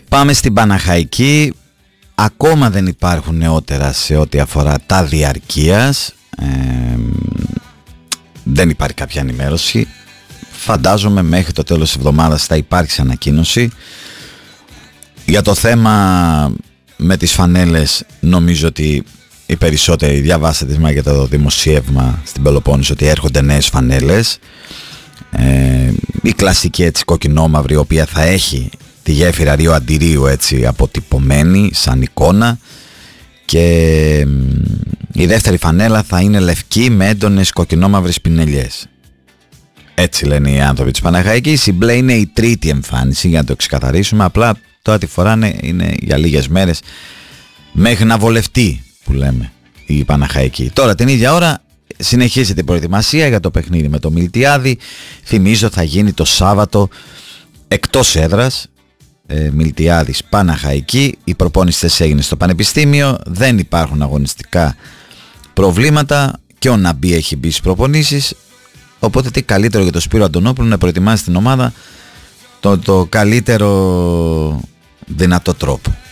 Πάμε στην Παναχαϊκή. Ακόμα δεν υπάρχουν νεότερα σε ό,τι αφορά τα διαρκείας. Δεν υπάρχει κάποια ενημέρωση. Φαντάζομαι μέχρι το τέλος της εβδομάδας θα υπάρξει ανακοίνωση. Για το θέμα με τις φανέλες, νομίζω ότι οι περισσότεροι διαβάσατε για το δημοσίευμα στην Πελοπόννησο ότι έρχονται νέες φανέλες. Η κλασική έτσι κοκκινόμαυρη, η οποία θα έχει τη γέφυρα Ρίο Αντιρίου έτσι αποτυπωμένη σαν εικόνα, και η δεύτερη φανέλα θα είναι λευκή με έντονες κοκκινόμαυρες πινελιές. Έτσι λένε οι άνθρωποι της Παναχαϊκής. Η μπλε είναι η τρίτη εμφάνιση, για να το ξεκαθαρίσουμε. Απλά τώρα τη φοράνε, είναι για λίγες μέρες μέχρι να βολευτεί, που λέμε, η Παναχαϊκή. Τώρα την ίδια ώρα συνεχίζεται η προετοιμασία για το παιχνίδι με το Μιλτιάδη. Θυμίζω θα γίνει το Σάββατο εκτός έδρας, Μιλτιάδης Παναχαϊκή. Η προπόνηση έγινε στο Πανεπιστήμιο. Δεν υπάρχουν αγωνιστικά προβλήματα και ο Ναμπή έχει μπει στις προπονήσεις. Οπότε τι καλύτερο για τον Σπύρο Αντωνόπουλο να προετοιμάσει την ομάδα το καλύτερο δυνατό τρόπο.